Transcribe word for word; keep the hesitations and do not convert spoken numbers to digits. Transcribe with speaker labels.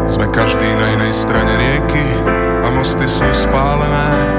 Speaker 1: Sme každý na inej strane rieky a mosty sú spálené.